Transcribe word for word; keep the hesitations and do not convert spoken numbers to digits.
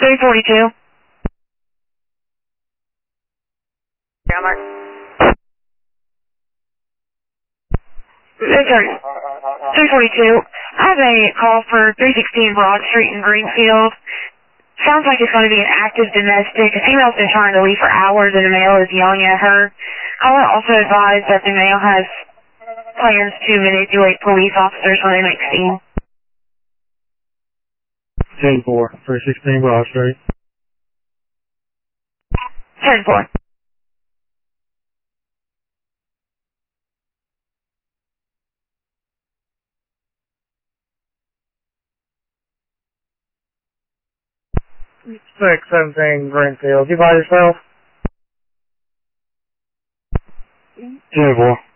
three forty-two. Yeah, Mark. Yes, sir. three forty-two. I have a call for three sixteen Broad Street in Greenfield. Sounds like it's going to be an active domestic. A female's been trying to leave for hours and the male is yelling at her. I want to also advise that the male has plans to manipulate police officers when they make scene. ten four, three sixteen Broad Street. ten four. six seventeen Greenfield. You by yourself? ten four.